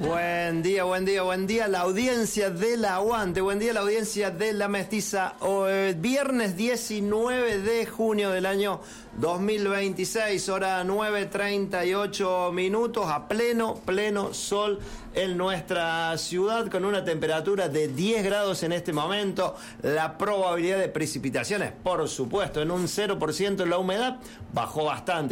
Buen día, buen día, buen día. La audiencia del Aguante, buen día la audiencia de La Mestiza. Viernes 19 de junio del año 2026, hora 9:38 minutos, a pleno sol en nuestra ciudad, con una temperatura de 10 grados en este momento. La probabilidad de precipitaciones, por supuesto, en un 0%. La humedad bajó bastante,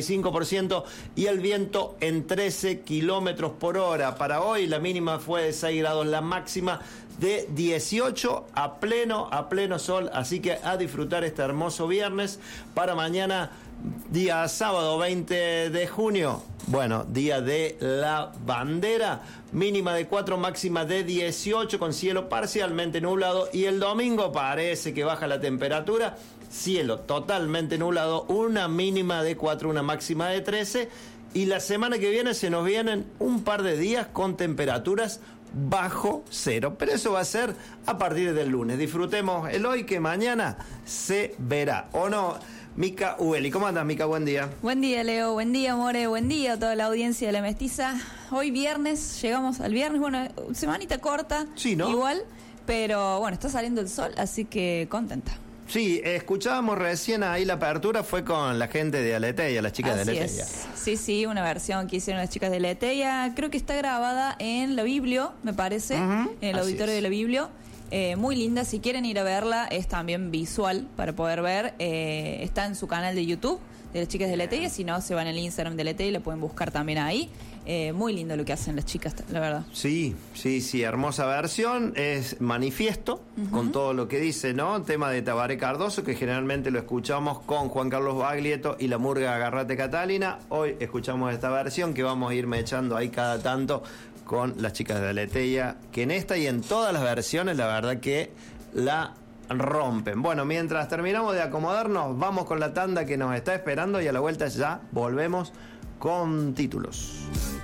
55%, y el viento en 13 kilómetros por hora. Para hoy la mínima fue de 6 grados, la máxima de 18, a pleno sol, así que a disfrutar este hermoso viernes. Para mañana, día sábado 20 de junio, bueno, día de la bandera, mínima de 4, máxima de 18, con cielo parcialmente nublado, y el domingo parece que baja la temperatura, cielo totalmente nublado, una mínima de 4, una máxima de 13, y la semana que viene se nos vienen un par de días con temperaturas bajo cero, pero eso va a ser a partir del lunes. Disfrutemos el hoy, que mañana se verá, ¿o no? Mica Ueli, ¿cómo andas, Mica? Buen día. Buen día, Leo, buen día, More, buen día a toda la audiencia de La Mestiza. Hoy viernes, llegamos al viernes, bueno, semanita corta, sí, ¿no? Igual, pero bueno, está saliendo el sol, así que contenta. Sí, escuchábamos recién ahí la apertura, fue con la gente de Aleteia, las chicas de Aleteia. Sí, una versión que hicieron las chicas de Aleteia, creo que está grabada en la Biblio, me parece, en el auditorio de la Biblio. Muy linda, si quieren ir a verla, es también visual para poder ver, está en su canal de YouTube de las chicas de Aleteia, si no se van al Instagram de Aleteia y la pueden buscar también ahí. Muy lindo lo que hacen las chicas, la verdad. Sí, hermosa versión, es manifiesto con todo lo que dice, ¿no? Tema de Tabaré Cardoso, que generalmente lo escuchamos con Juan Carlos Baglietto y la murga Agarrate Catalina. Hoy escuchamos esta versión que vamos a irme echando ahí cada tanto con las chicas de Aleteia, que en esta y en todas las versiones la verdad que la rompen. Bueno, mientras terminamos de acomodarnos, vamos con la tanda que nos está esperando, y a la vuelta ya volvemos con títulos.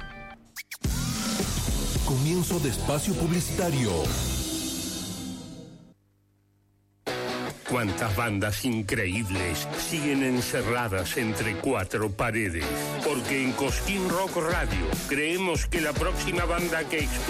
Comienzo de espacio publicitario. Cuántas bandas increíbles siguen encerradas entre cuatro paredes. Porque en Cosquín Rock Radio creemos que la próxima banda que